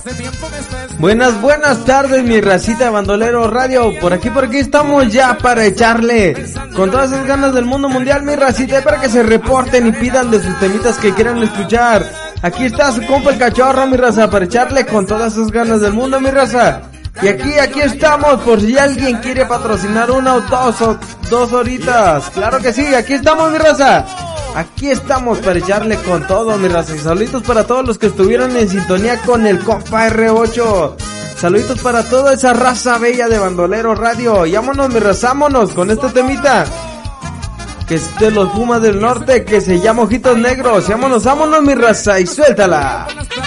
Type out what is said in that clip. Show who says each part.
Speaker 1: Buenas tardes, mi racita de Bandolero Radio. Por aquí estamos ya para echarle con todas esas ganas del mundo mundial, mi racita, para que se reporten y pidan de sus temitas que quieran escuchar. Aquí está su compa el cachorro, mi raza, para echarle con todas esas ganas del mundo, mi raza. Y aquí estamos por si alguien quiere patrocinar una o dos horitas. Claro que sí, aquí estamos, mi raza. Aquí estamos para echarle con todo, mi raza. Saluditos para todos los que estuvieron en sintonía con el compa R8. Saluditos para toda esa raza bella de Bandolero Radio. Y vámonos, mi raza, vámonos con este temita que es de los Pumas del Norte, que se llama Ojitos Negros. Y vámonos, mi raza, y suéltala.